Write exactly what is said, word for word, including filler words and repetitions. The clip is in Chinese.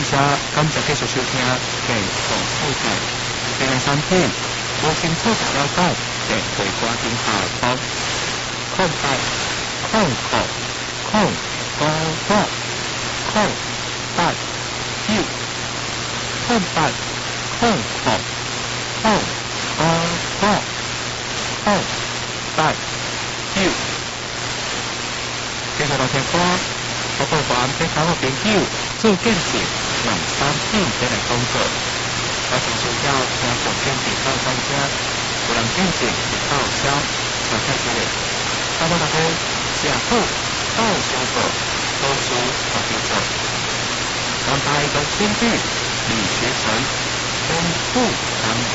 谢感谢继续收听健康好台。这个产品无清楚大了解，电话挂电下方空白空空空五五空八九空八空空空五五空八九。接下来听歌，我部分俾九個朋友做見證，用產品俾嚟工作。我從需要聽重見證到專家，有人見證是報銷，就睇佢哋。差不多大家食好，報銷過，多數就叫做安排到先啲，李學成，豐富。